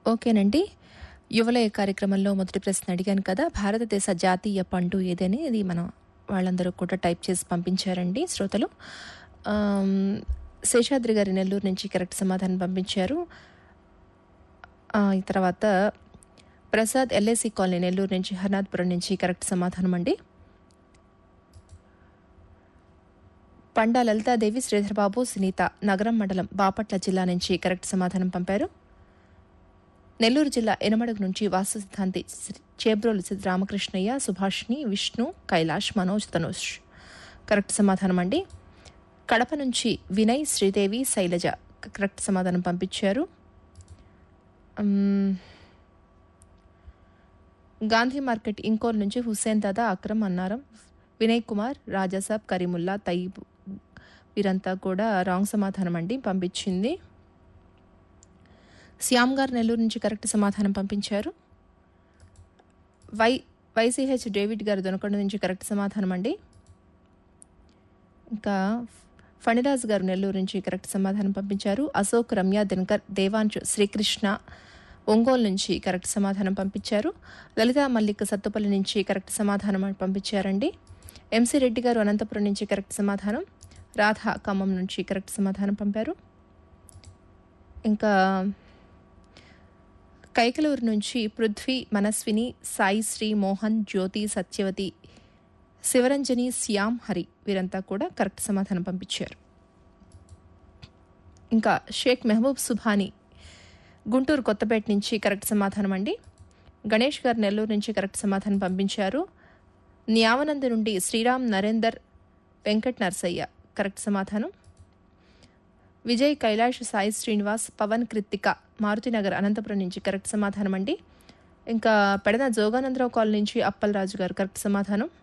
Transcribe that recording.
ఓకేనండి. యువలయ కార్యక్రమంలో మొదటి ప్రశ్న అడిగాను కదా! భారతదేశ జాతీయ పండు ఏదని ఇది మనం వాళ్ళందరూ కూడా టైప్ చేసి పంపించారండి శ్రోతలు. ఆహ్, శేషాద్రి గారు నెల్లూరు నుంచి కరెక్ట్ సమాధానం పంపించారు. ఈ తర్వాత ప్రసాద్ ఎల్ఐసి కాలనీ నెల్లూరు నుంచి హర్నాథ్‌పురం నుంచి కరెక్ట్ సమాధానం అండి. పండా లలితాదేవి, శ్రీధర్‌బాబు, సునీత నగరం మండలం బాపట్ల జిల్లా నుంచి కరెక్ట్ సమాధానం పంపారు. నెల్లూరు జిల్లా ఎనమడుగు నుంచి వాస్తు సిద్ధాంతి చేబ్రోలు రామకృష్ణయ్య, సుభాష్ని, విష్ణు, కైలాష్, మనోజ్, తనుష్ కరెక్ట్ సమాధానం అండి. కడప నుంచి వినయ్, శ్రీదేవి, శైలజ కరెక్ట్ సమాధానం పంపించారు. గాంధీ మార్కెట్ ఇంకోల్ నుంచి హుస్సేన్ దాదా, అక్రమ్, అన్నారం, వినయ్ కుమార్, రాజాసాబ్, కరీముల్లా, తయీబ్ వీరంతా కూడా రాంగ్ సమాధానం అండి పంపించింది. శ్యామ్ గారు నెల్లూరు నుంచి కరెక్ట్ సమాధానం పంపించారు. వైసీహెచ్ డేవిడ్ గారు దొనకొండ నుంచి కరెక్ట్ సమాధానం అండి. ఇంకా ఫణిరాజ్ గారు నెల్లూరు నుంచి కరెక్ట్ సమాధానం పంపించారు. అశోక్, రమ్య, దినకర్, దేవాంశు, శ్రీకృష్ణ ఒంగోలు నుంచి కరెక్ట్ సమాధానం పంపించారు. లలితా మల్లిక్ సత్తుపల్లి నుంచి కరెక్ట్ సమాధానం పంపించారండి. ఎంసీ రెడ్డి గారు అనంతపురం నుంచి కరెక్ట్ సమాధానం. రాధ ఖమ్మం నుంచి కరెక్ట్ సమాధానం పంపారు. ఇంకా కైకలూరు నుంచి పృథ్వీ, మనస్విని, సాయిశ్రీ, మోహన్, జ్యోతి, సత్యవతి, శివరంజని, శ్యామ్, హరి వీరంతా కూడా కరెక్ట్ సమాధానం పంపించారు. ఇంకా షేక్ మెహబూబ్ సుభాని గుంటూరు కొత్తపేట నుంచి కరెక్ట్ సమాధానం అండి. గణేష్ గారు నెల్లూరు నుంచి కరెక్ట్ సమాధానం పంపించారు. న్యావనంద నుండి శ్రీరామ్, నరేందర్, వెంకట్ నర్సయ్య కరెక్ట్ సమాధానం. విజయ్, కైలాష్, సాయి శ్రీనివాస్, పవన్, కృత్తిక మారుతినగర్ అనంతపురం నుంచి కరెక్ట్ సమాధానం అండి. ఇంకా పెడన జోగానందరావు కాలనీ నుంచి అప్పలరాజు గారు కరెక్ట్ సమాధానం.